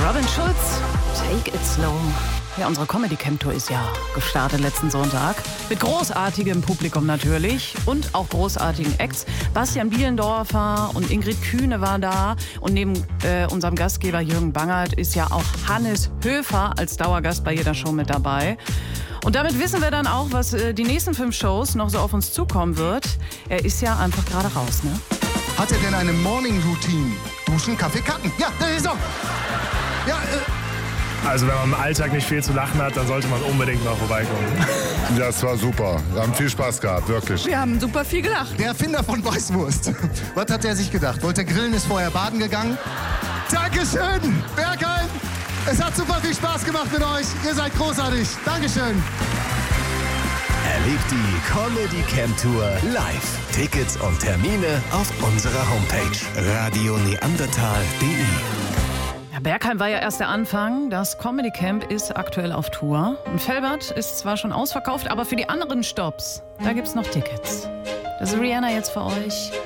Robin Schulz, Take It Slow. Ja, unsere Comedy-Camp-Tour ist ja gestartet letzten Sonntag. Mit großartigem Publikum natürlich und auch großartigen Acts. Bastian Bielendorfer und Ingrid Kühne war da. Und neben unserem Gastgeber Jürgen Bangert ist ja auch Hannes Höfer als Dauergast bei jeder Show mit dabei. Und damit wissen wir dann auch, was die nächsten 5 Shows noch so auf uns zukommen wird. Er ist ja einfach gerade raus, ne? Hat er denn eine Morning Routine? Duschen, Kaffee, Kacken. Ja, das ist so. Ja, Also wenn man im Alltag nicht viel zu lachen hat, dann sollte man unbedingt mal vorbeikommen. Ja, es war super. Wir haben viel Spaß gehabt, wirklich. Wir haben super viel gelacht. der Erfinder von Weißwurst. Was hat er sich gedacht? Wollte er grillen, ist vorher baden gegangen? Dankeschön, Bergheim. Es hat super viel Spaß gemacht mit euch. Ihr seid großartig. Dankeschön. Erlebt die Comedy Camp Tour live. Tickets und Termine auf unserer Homepage radioneandertal.de. Ja, Bergheim war ja erst der Anfang. Das Comedy Camp ist aktuell auf Tour. Und Velbert ist zwar schon ausverkauft, aber für die anderen Stops, da gibt's noch Tickets. Das ist Rihanna jetzt für euch.